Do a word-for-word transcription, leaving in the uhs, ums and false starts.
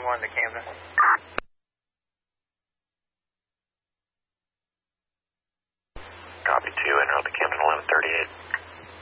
one to Camden. Copy two, en route to Camden eleven thirty-eight.